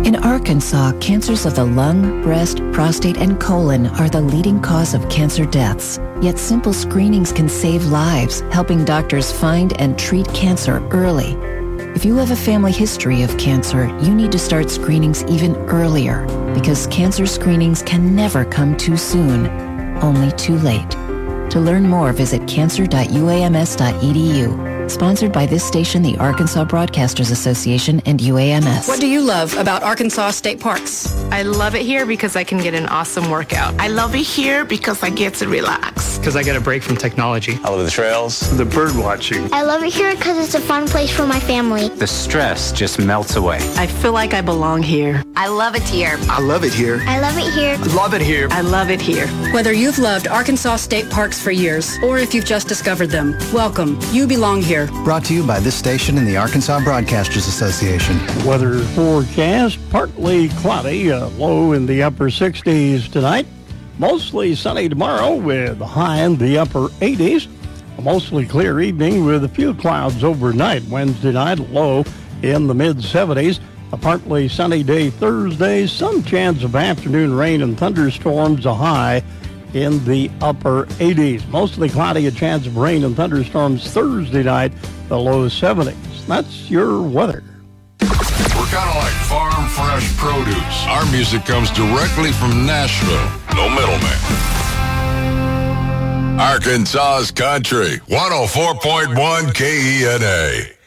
In Arkansas, cancers of the lung, breast, prostate, and colon are the leading cause of cancer deaths. Yet simple screenings can save lives, helping doctors find and treat cancer early. If you have a family history of cancer, you need to start screenings even earlier because cancer screenings can never come too soon, only too late. To learn more, visit cancer.uams.edu. Sponsored by this station, the Arkansas Broadcasters Association, and UAMS. What do you love about Arkansas State Parks? I love it here because I can get an awesome workout. I love it here because I get to relax. Because I get a break from technology. I love the trails. The bird watching. I love it here because it's a fun place for my family. The stress just melts away. I feel like I belong here. I love it here. I love it here. I love it here. I love it here. I love it here. Whether you've loved Arkansas State Parks for years or if you've just discovered them, welcome. You belong here. Brought to you by this station and the Arkansas Broadcasters Association. Weather forecast, partly cloudy, low in the upper 60s tonight. Mostly sunny tomorrow with a high in the upper 80s. A mostly clear evening with a few clouds overnight. Wednesday night, low in the mid-70s. A partly sunny day Thursday. Some chance of afternoon rain and thunderstorms, a high in the upper 80s. Mostly cloudy, a chance of rain and thunderstorms Thursday night, the low 70s. That's your weather. We're kind of like farm fresh produce. Our music comes directly from Nashville. No middleman. Arkansas's Country, 104.1 KENA.